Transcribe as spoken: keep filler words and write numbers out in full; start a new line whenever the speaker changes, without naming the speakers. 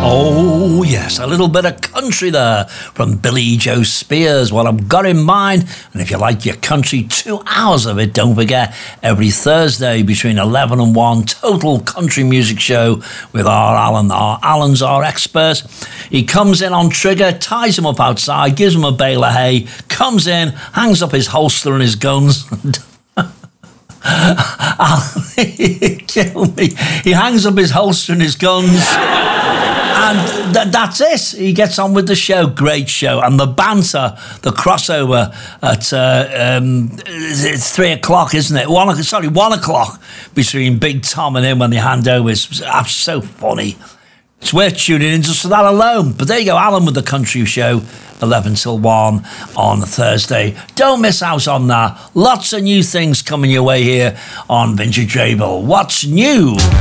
Oh, yes, a little bit of country there from Billy Joe Spears, what I've got in mind. And if you like your country, two hours of it, don't forget, every Thursday between eleven and one, total country music show with our Alan. Our Alan's our expert. He comes in on trigger, ties him up outside, gives him a bale of hay, comes in, hangs up his holster and his guns. Kill me. He hangs up his holster and his guns. And th- that's it. He gets on with the show. Great show. And the banter, the crossover at uh, um, it's three o'clock, isn't it? One, sorry, one o'clock between Big Tom and him when they hand over. It's, it's so funny. It's worth tuning in just for that alone. But there you go, Alan with the country show, eleven till one on Thursday. Don't miss out on that. Lots of new things coming your way here on Vintage Rabel. What's new?